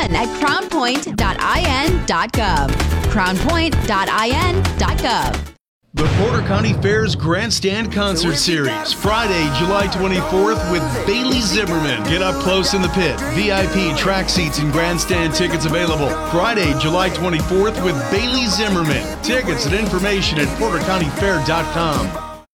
again at crownpoint.in.gov. crownpoint.in.gov. The Porter County Fair's Grandstand Concert Series, Friday, July 24th with Bailey Zimmerman. Get up close in the pit. VIP track seats and grandstand tickets available. Friday, July 24th with Bailey Zimmerman. Tickets and information at portercountyfair.com.